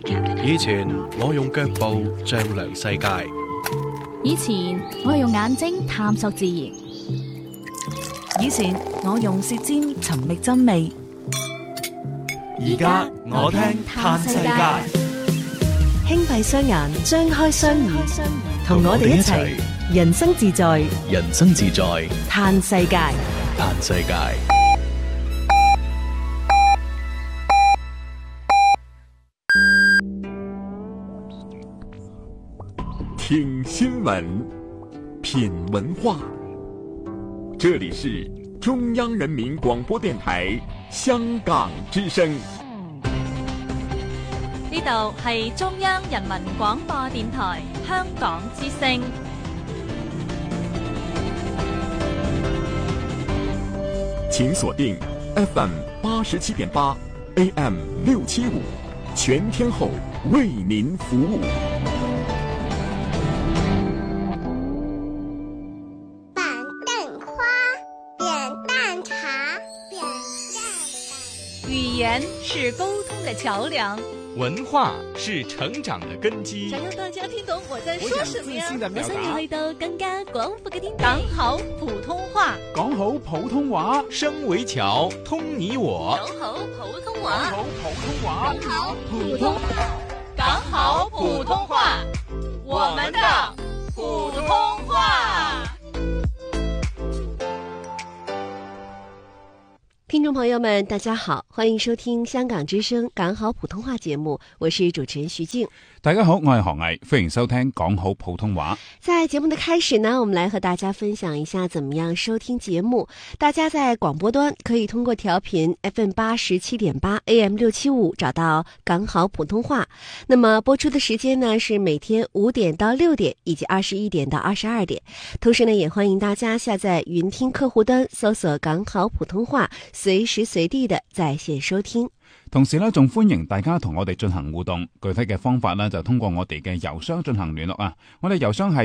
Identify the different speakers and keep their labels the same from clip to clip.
Speaker 1: 以前我用腳步丈量世界，
Speaker 2: 以前我用眼睛探索自然，
Speaker 3: 以前我用舌尖尋覓真味，
Speaker 4: 而家我聽嘆世界。
Speaker 3: 輕閉雙眼，張開雙耳，同我哋一齊人生自在，
Speaker 1: 人生自在，
Speaker 3: 嘆世界。
Speaker 1: 嘆世界。
Speaker 5: 听新闻，品文化。这里是中央人民广播電台香港之聲。
Speaker 6: 呢度係中央人民廣播電台香港之聲。
Speaker 5: 請鎖定 FM 87.8 AM 675，全天候為您服務。
Speaker 6: 語言是溝通的橋樑，
Speaker 4: 文化是成長的根基。
Speaker 6: 想讓大家聽懂我在說什麼呀？
Speaker 7: 我想要去到更加廣闊嘅天地。
Speaker 6: 講好普通話，
Speaker 8: 講好普通話，
Speaker 4: 聲為橋，通你我。
Speaker 7: 講好普通話，
Speaker 8: 講好普通話，
Speaker 7: 講好普通話，
Speaker 6: 講好普通話，我們的普通話。
Speaker 9: 聽眾朋友們，大家好，歡迎收聽香港之聲講好普通話節目，我是主持人徐靜。
Speaker 8: 大家好，我係何毅，歡迎收聽講好普通話。
Speaker 9: 在節目的開始呢，我們來和大家分享一下怎麼樣收聽節目。大家在廣播端可以通過調頻 FM 87.8 AM 675找到講好普通話。那麼播出的時間呢是每天5點到6點以及21點到22點。同時呢，也歡迎大家下載雲聽客戶端，搜索講好普通話，隨時隨地的在線收聽。
Speaker 8: 同時呢，仲歡迎大家同我哋進行互動，具體嘅方法呢，就通過我哋嘅郵箱進行聯絡啊。我哋郵箱係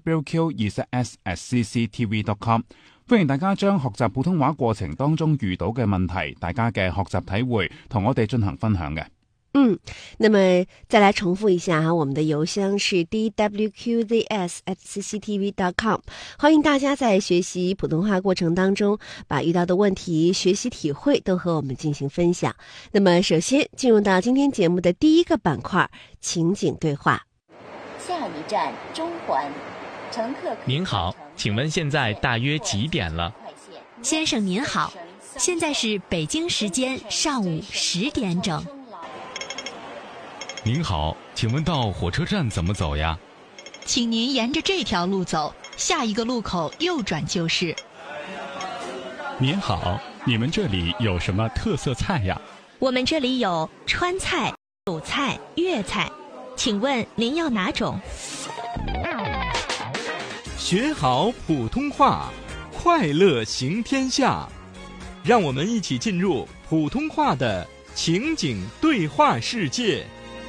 Speaker 8: dwq20s@cctv.com。歡迎大家將學習普通話過程當中遇到嘅問題，大家嘅學習體會，同我哋進行分享嘅。
Speaker 9: 那麼再來重複一下我們的郵箱是 dwqzs@cctv.com。歡迎大家在學習普通話過程當中，把遇到的問題、學習體會都和我們進行分享。那麼首先進入到今天節目的第一個板塊，情景對話。
Speaker 10: 下一站中環，乘客。
Speaker 11: 您好，請問現在大約幾點了？
Speaker 7: 先生您好，現在是北京時間上午10點整。
Speaker 11: 您好，請問到火車站怎麼走呀？
Speaker 7: 請您沿着這條路走，下一個路口右轉就是。
Speaker 12: 您好，你們這裡有什麼特色菜呀？
Speaker 7: 我們這裡有川菜、魯菜、粵菜，請問您要哪種？
Speaker 4: 學好普通話，快樂行天下。讓我們一起進入普通話的情景對話世界。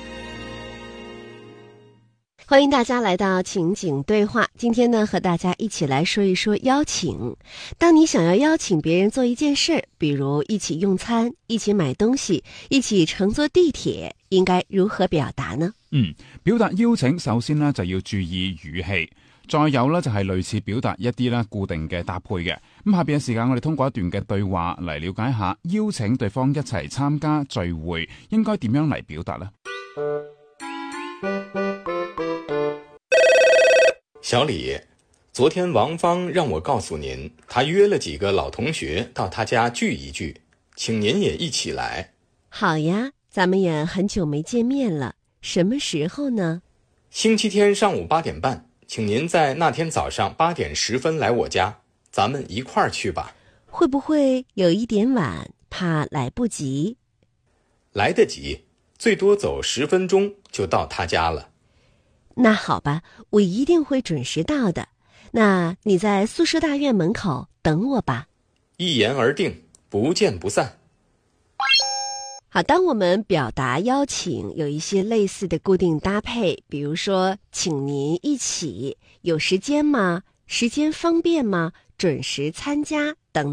Speaker 9: 歡迎大家來到情景對話。今天呢，和大家一起來說一說邀請。當你想要邀請別人做一件事，比如一起用餐、一起買東西、一起乘坐地鐵，應該如何表達呢？
Speaker 8: 表達邀請首先呢就要注意語氣，再有呢就係類似表達一啲呢固定嘅搭配嘅。咁下邊嘅時間我哋通過一段嘅對話嚟了解下邀請對方一齊參加聚會應該點樣嚟表達呢？
Speaker 13: 小李，昨天王芳讓我告訴您，他約了幾個老同學到他家聚一聚，請您也一起來。
Speaker 9: 好呀，咱們也很久沒見面了，什麼時候呢？
Speaker 13: 星期天上午8點半，請您在那天早上8點10分來我家，咱們一塊兒去吧。
Speaker 9: 會不會有一點晚，怕來不及？
Speaker 13: 來得及，最多走10分鐘就到他家了。
Speaker 9: 那好吧，我一定會準時到的。那你在宿舍大院門口等我吧。
Speaker 13: 一言而定，不見不散。
Speaker 9: 好，當我們表達邀請，有一些類似的固定搭配，比如說請您一起，有時間嗎？時間方便嗎？準時參加等等。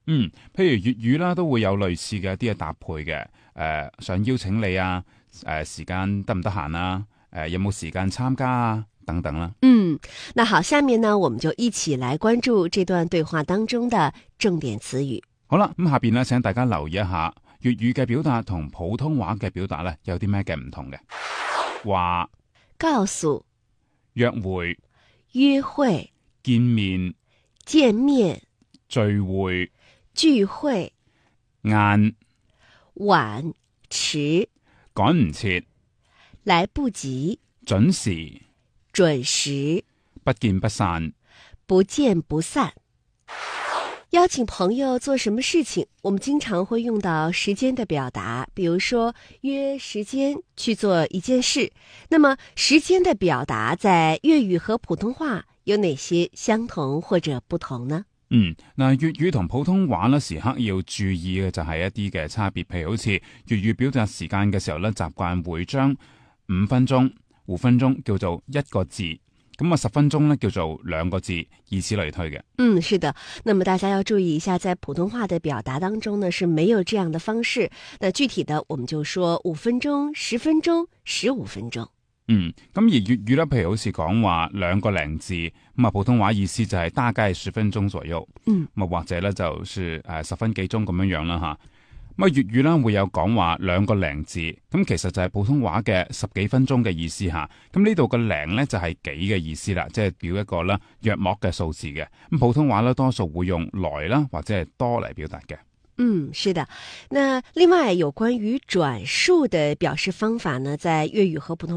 Speaker 8: 譬如粵語啦，都會有類似嘅一啲嘅搭配嘅。想邀請你啊，時間得唔得閒啊？有冇時間參加啊？等等啦。
Speaker 9: 那好，下面呢，我們就一起來關注這段對話當中的重點詞語。
Speaker 8: 好啦，咁下邊呢，請大家留意一下粵語嘅表達同普通話嘅表達呢，有啲咩嘅唔同嘅。話，
Speaker 9: 告訴，
Speaker 8: 約會，
Speaker 9: 約會，
Speaker 8: 見面，
Speaker 9: 見面，
Speaker 8: 聚會，
Speaker 9: 聚會，
Speaker 8: 晏，
Speaker 9: 晚，遲，
Speaker 8: 趕唔切，
Speaker 9: 來不及，
Speaker 8: 準時，
Speaker 9: 準時，
Speaker 8: 不見不散，
Speaker 9: 不見不散。邀請朋友做什麼事情，我們經常會用到時間的表達，比如說約時間去做一件事。那麼時間的表達在粵語和普通話有哪些相同或者不同呢？
Speaker 8: 嗱，粵語同普通話咧，時刻要注意嘅就係一啲嘅差別，譬如好似粵語表達時間嘅時候咧，習慣會將5分鐘、5分鐘叫做一個字，咁啊10分鐘咧叫做2個字，以此類推嘅。
Speaker 9: 是的。那麼大家要注意一下，在普通話的表達當中呢，是沒有這樣的方式。那具體的，我們就說5分鐘、10分鐘、15分鐘。
Speaker 8: 咁而粵語咧，譬如好似講話2個零字，咁啊普通話意思就係大概10分鐘左右。或者咧就是10分幾鐘咁樣啦吓。咁啊粵語咧會有講話2個零字，咁其實就係普通話嘅10幾分鐘嘅意思吓。咁呢度嘅零咧就係幾嘅意思啦，即係表一個啦約莫嘅數字嘅。咁普通話咧多數會用來啦或者係多嚟表達嘅。
Speaker 9: 是的。那另外有關於轉述的表示方法呢，在粵語和普通